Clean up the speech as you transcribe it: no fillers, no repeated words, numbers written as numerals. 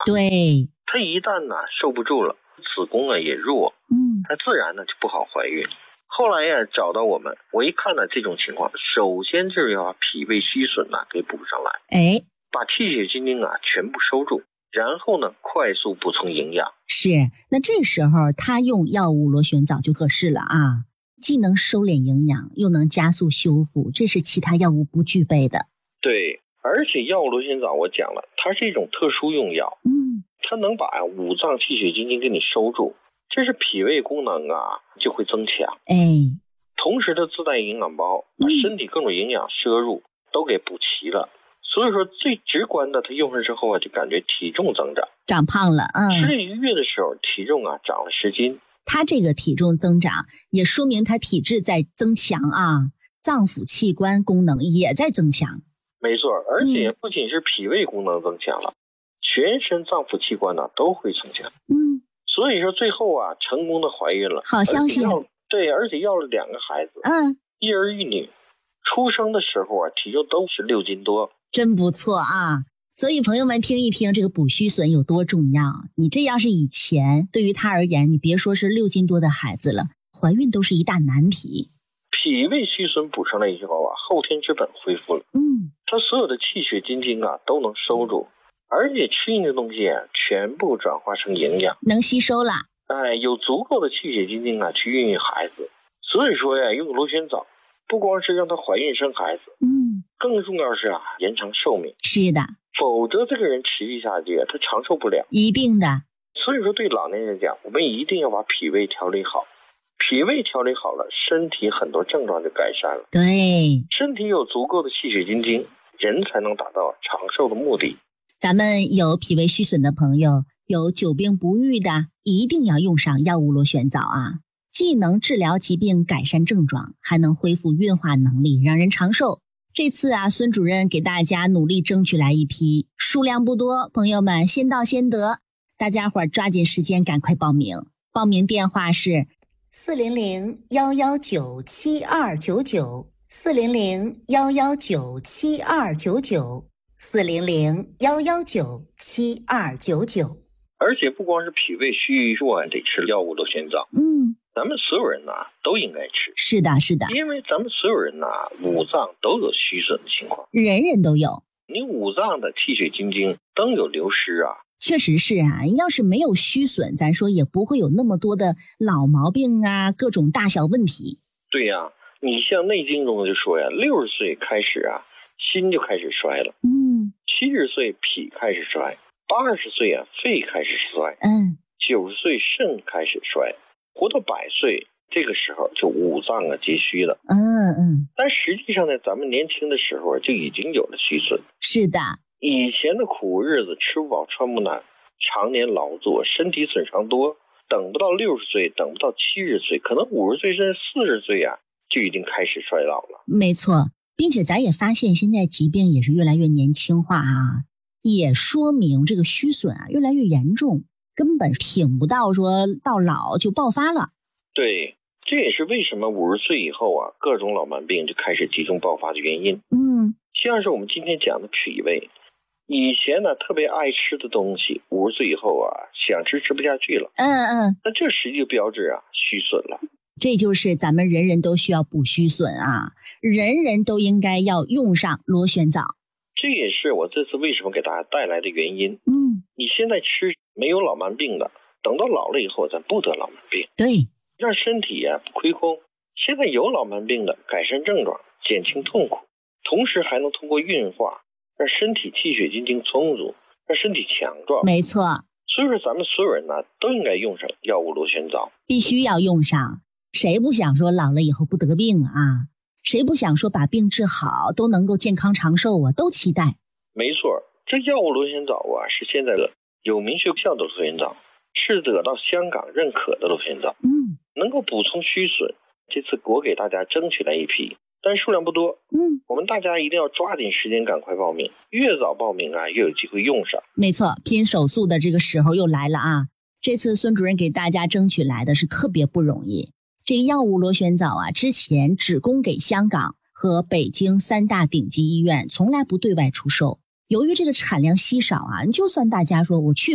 对， 她一旦受不住了，子宫也弱，她自然就不好怀孕。后来找到我们，我一看这种情况，首先就是要把脾胃虚损给补上来，把气血津津全部收住，然后快速补充营养。 是，那这时候他用药物螺旋藻就合适了啊，既能收敛营养，又能加速修复，这是其他药物不具备的。 对，而且药物螺旋藻我讲了，它是一种特殊用药，它能把五脏气血津津给你收住，这是脾胃功能就会增强。同时它自带营养包，把身体各种营养摄入都给补齐了。所以说最直观的，它用上之后就感觉体重增长， 长胖了。 吃了1个月的时候，体重长了10斤。 它这个体重增长也说明它体质在增强脏腑器官功能也在增强。 没错，而且不仅是脾胃功能增强了，全身脏腑器官都会增强。所以说最后成功的怀孕了， 好消息。 对，而且要了2个孩子，一儿一女，出生的时候体重都是6斤多， 真不错所以朋友们听一听这个补虚损有多重要。你这要是以前，对于他而言，你别说是6斤多的孩子了，怀孕都是一大难题。 脾胃虚损补上来以后后天之本恢复了，它所有的气血津津都能收住，而且吃进的东西全部转化成营养， 能吸收了。 有足够的气血津津去孕育孩子。所以说用螺旋藻不光是让她怀孕生孩子，更重要是延长寿命。 是的， 否则这个人持续下去他长寿不了。 一定的。 所以说对老年人讲，我们一定要把脾胃调理好，脾胃调理好了，身体很多症状就改善了。 对， 身体有足够的气血津津，人才能达到长寿的目的。 咱们有脾胃虚损的朋友，有久病不愈的，一定要用上药物螺旋藻既能治疗疾病改善症状，还能恢复运化能力，让人长寿。这次孙主任给大家努力争取来一批，数量不多，朋友们先到先得，大家伙抓紧时间赶快报名。报名电话是 400-119-7299，400-119-7299，400-119-7299。而且不光是脾胃虚弱得吃药物螺旋藻，咱们所有人都应该吃。 是的，是的， 因为咱们所有人五脏都有虚损的情况， 人人都有。 你五脏的气血津津都有流失确实是要是没有虚损，咱说也不会有那么多的老毛病各种大小问题。 对你像内经中就说60岁开始心就开始衰了，70岁脾开始衰，80岁肺开始衰，90岁肾开始衰，活到100岁，这个时候就五脏皆虚了。但实际上咱们年轻的时候就已经有了虚损。 是的， 以前的苦日子，吃不饱穿不暖，常年劳作，身体损伤多，等不到60岁，等不到70岁，可能50岁甚至40岁就已经开始衰老了。 没错，并且咱也发现现在疾病也是越来越年轻化也说明这个虚损越来越严重，根本挺不到说到老就爆发了。 对，这也是为什么50岁以后各种老慢病就开始集中爆发的原因。像是我们今天讲的脾胃，以前特别爱吃的东西，50岁以后想吃不下去了。那这实际标志虚损了。 这就是咱们人人都需要补虚损人人都应该要用上螺旋藻。 这也是我这次为什么给大家带来的原因。你现在吃没有老慢病的，等到老了以后咱不得老慢病。 对， 让身体不亏空。现在有老慢病的，改善症状，减轻痛苦，同时还能通过运化让身体气血津津充足，让身体强壮。 没错， 所以说咱们所有人都应该用上药物螺旋藻， 必须要用上。谁不想说老了以后不得病谁不想说把病治好，都能够健康长寿都期待。 没错，这药物螺旋藻是现在的有明确效的螺旋藻，是得到香港认可的螺旋藻，能够补充虚损。这次我给大家争取来一批，但数量不多，我们大家一定要抓紧时间赶快报名，越早报名越有机会用上。 没错，拼手速的这个时候又来了这次孙主任给大家争取来的是特别不容易。这个药物螺旋藻之前只供给香港和北京3大顶级医院，从来不对外出售。由于这个产量稀少就算大家说我去